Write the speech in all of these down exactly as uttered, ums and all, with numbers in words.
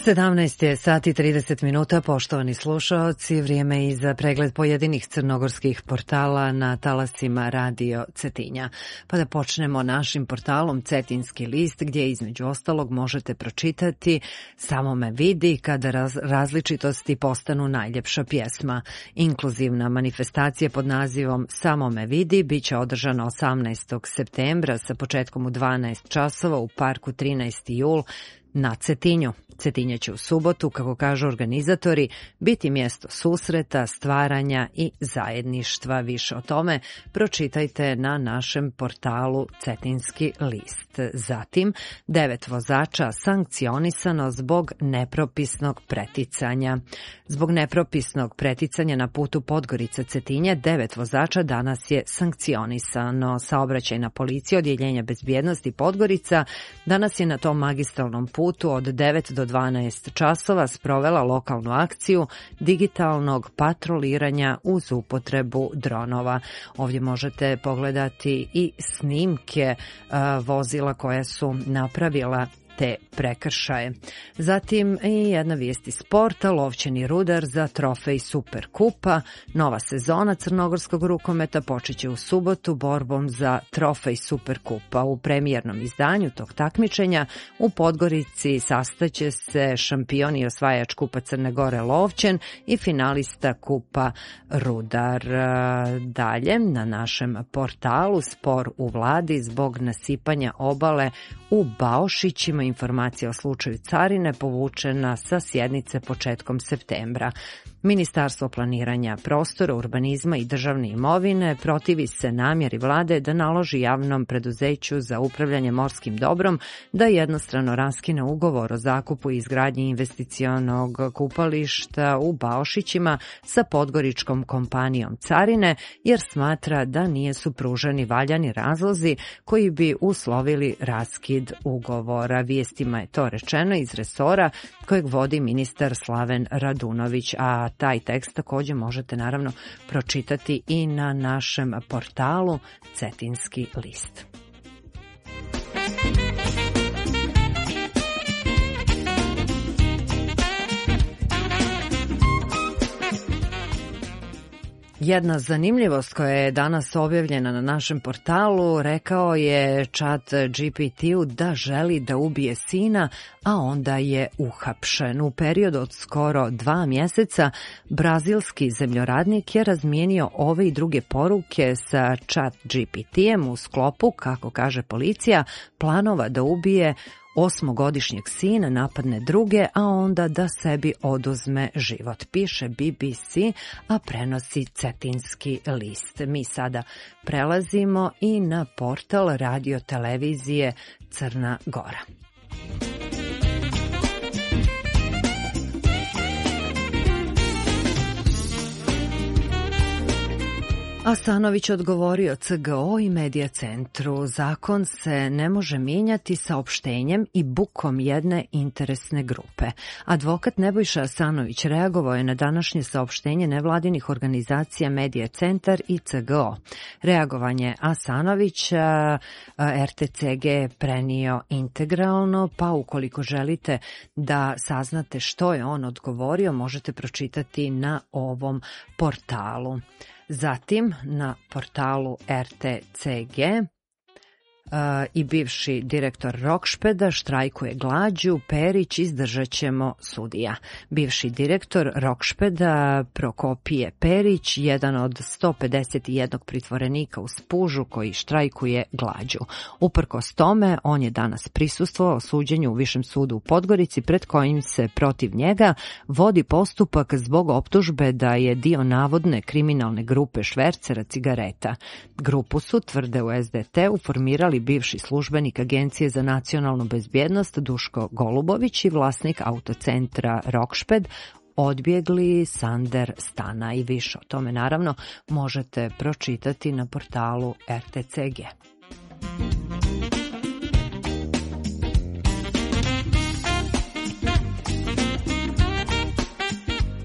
sedamnaest je sati trideset minuta, poštovani slušaoci, vrijeme i za pregled pojedinih crnogorskih portala na talasima Radio Cetinja. Pa da počnemo našim portalom Cetinski list, gdje između ostalog možete pročitati Samo me vidi kada raz, različitosti postanu najljepša pjesma. Inkluzivna manifestacija pod nazivom Samo me vidi biće održana osamnaestog septembra sa početkom u dvanaest časova u parku trinaesti jul na Cetinju. Cetinje će u subotu, kako kažu organizatori, biti mjesto susreta, stvaranja i zajedništva. Više o tome pročitajte na našem portalu Cetinski list. Zatim, devet vozača sankcionisano zbog nepropisnog preticanja. Zbog nepropisnog preticanja na putu Podgorica-Cetinje, devet vozača danas je sankcionisano. Saobraćajna policija Odjeljenja bezbjednosti Podgorica danas je na tom magistralnom putu od devet do dvanaest časova sprovela lokalnu akciju digitalnog patroliranja uz upotrebu dronova. Ovdje možete pogledati i snimke uh, vozila koja su napravila te prekršaje. Zatim i jedna vijest iz sporta, lovčani rudar za trofej Superkupa. Nova sezona crnogorskog rukometa počeće u subotu borbom za trofej Superkupa. U premijernom izdanju tog takmičenja u Podgorici sastaće se šampion i osvajač Kupa Crne Gore Lovćen i finalista Kupa Rudar. Dalje, na našem portalu spor u vladi zbog nasipanja obale u Baošićima. Informacija o slučaju carine povučena sa sjednice početkom septembra. Ministarstvo planiranja prostora, urbanizma i državne imovine protivi se namjeri vlade da naloži javnom preduzeću za upravljanje morskim dobrom da jednostrano raskine ugovor o zakupu i izgradnji investicionog kupališta u Baošićima sa podgoričkom kompanijom Carine, jer smatra da nije su pruženi valjani razlozi koji bi uslovili raskid ugovora. Vijestima je to rečeno iz resora kojeg vodi ministar Slaven Radunović, a taj tekst također možete naravno pročitati i na našem portalu Cetinski list. Jedna zanimljivost koja je danas objavljena na našem portalu, rekao je Chat G P T-u da želi da ubije sina, a onda je uhapšen. U periodu od skoro dva mjeseca brazilski zemljoradnik je razmijenio ove i druge poruke sa Chat G P T-em u sklopu, kako kaže policija, planova da ubije osmogodišnjeg sina, napadne druge, a onda da sebi oduzme život. Piše B B C, a prenosi Cetinski list. Mi sada prelazimo i na portal radio televizije Crna Gora. Asanović odgovorio C G O i Medija centru. Zakon se ne može mijenjati saopštenjem i bukom jedne interesne grupe. Advokat Nebojša Asanović reagovao je na današnje saopštenje nevladinih organizacija Medija centar i C G O. Reagovanje Asanovića R T C G je prenio integralno, pa ukoliko želite da saznate što je on odgovorio, možete pročitati na ovom portalu. Zatim na portalu R T C G Uh, i bivši direktor Rokšpeda štrajkuje glađu, Perić izdržat ćemo sudija. Bivši direktor Rokšpeda Prokopije Perić, jedan od sto pedeset jedan pritvorenika u Spužu koji štrajkuje glađu. Uprkos tome, on je danas prisustvovao suđenju u Višem sudu u Podgorici, pred kojim se protiv njega vodi postupak zbog optužbe da je dio navodne kriminalne grupe švercera cigareta. Grupu su, tvrde u S D T-u, formirali bivši službenik Agencije za nacionalnu bezbjednost Duško Golubović i vlasnik autocentra Rokšped, odbjegli Sander Stana. I više o tome naravno možete pročitati na portalu R T C G.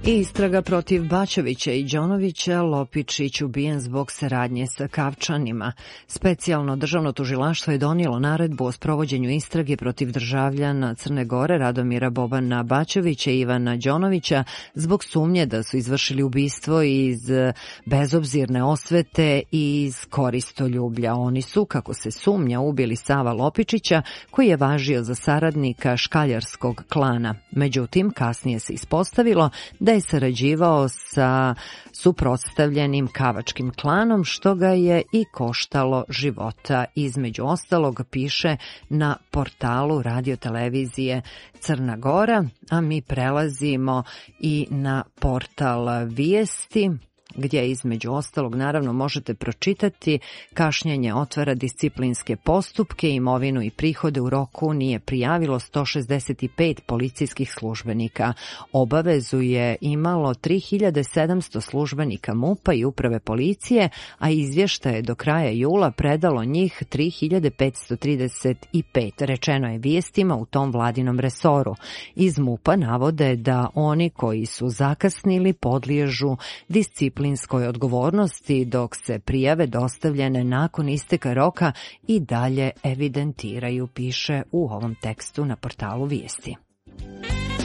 Istraga protiv Bačevića i Đonovića, Lopičić ubijen zbog saradnje sa Kavčanima. Specijalno državno tužilaštvo je donijelo naredbu o sprovođenju istrage protiv državljana Crne Gore Radomira Bobana Bačevića i Ivana Đonovića zbog sumnje da su izvršili ubistvo iz bezobzirne osvete i iz koristoljublja. Oni su, kako se sumnja, ubili Sava Lopičića, koji je važio za saradnika škaljarskog klana. Međutim, kasnije se ispostavilo da je sarađivao sa suprotstavljenim kavačkim klanom, što ga je i koštalo života. Između ostalog piše na portalu radiotelevizije Crna Gora, a mi prelazimo i na portal Vijesti, gdje između ostalog naravno možete pročitati: kašnjenje otvara disciplinske postupke, imovinu i prihode u roku nije prijavilo sto šezdeset pet policijskih službenika. Obavezu je imalo tri hiljade sedamsto službenika MUP-a i uprave policije, a izvještaje do kraja jula predalo njih tri hiljade petsto trideset pet, rečeno je Vijestima u tom vladinom resoru. Iz MUP-a navode da oni koji su zakasnili podliježu disciplinskoj odgovornosti, dok se prijave dostavljene nakon isteka roka i dalje evidentiraju, piše u ovom tekstu na portalu Vijesti.